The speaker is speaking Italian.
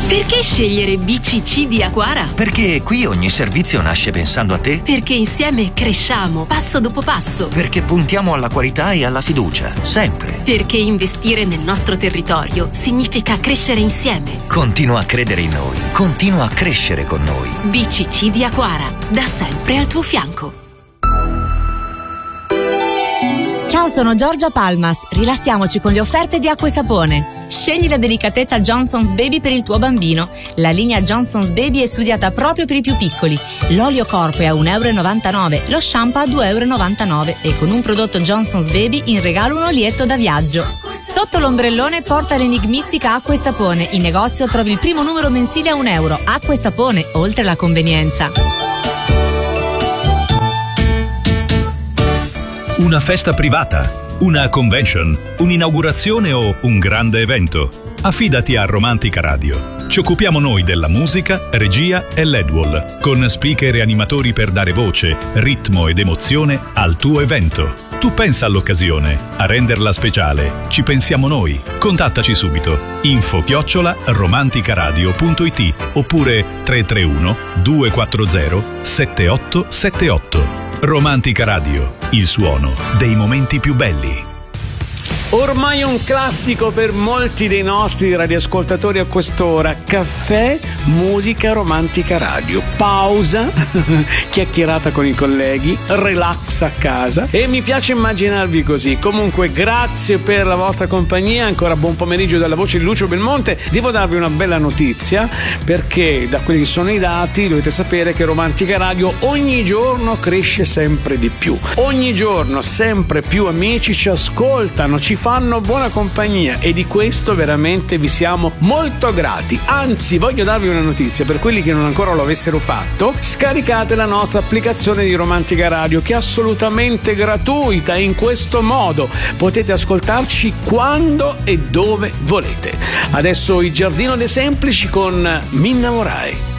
Perché scegliere BCC di Aquara? Perché qui ogni servizio nasce pensando a te. Perché insieme cresciamo passo dopo passo. Perché puntiamo alla qualità e alla fiducia, sempre. Perché investire nel nostro territorio significa crescere insieme. Continua a credere in noi, continua a crescere con noi. BCC di Aquara, da sempre al tuo fianco. Ciao, sono Giorgia Palmas. Rilassiamoci con le offerte di acqua e sapone. Scegli la delicatezza Johnson's Baby per il tuo bambino. La linea Johnson's Baby è studiata proprio per i più piccoli. L'olio corpo è a €1,99, lo shampoo a €2,99 e con un prodotto Johnson's Baby in regalo un olietto da viaggio. Sotto l'ombrellone porta l'enigmistica acqua e sapone. In negozio trovi il primo numero mensile a €1. Acqua e sapone, oltre la convenienza. Una festa privata, una convention, un'inaugurazione o un grande evento? Affidati a Romantica Radio. Ci occupiamo noi della musica, regia e LED-wall, con speaker e animatori per dare voce, ritmo ed emozione al tuo evento. Tu pensa all'occasione, a renderla speciale. Ci pensiamo noi. Contattaci subito. info@romanticaradio.it oppure 331 240 7878. Romantica Radio, il suono dei momenti più belli. Ormai un classico per molti dei nostri radioascoltatori a quest'ora. Caffè, musica, Romantica Radio. Pausa, chiacchierata con i colleghi, relax a casa e mi piace immaginarvi così. Comunque grazie per la vostra compagnia, ancora buon pomeriggio dalla voce di Lucio Belmonte. Devo darvi una bella notizia, perché da quelli che sono i dati dovete sapere che Romantica Radio ogni giorno cresce sempre di più. Ogni giorno sempre più amici ci ascoltano, ci fanno buona compagnia e di questo veramente vi siamo molto grati. Anzi, voglio darvi una notizia per quelli che non ancora lo avessero fatto: scaricate la nostra applicazione di Romantica Radio, che è assolutamente gratuita, e in questo modo potete ascoltarci quando e dove volete. Adesso il Giardino dei Semplici con Mi innamorai.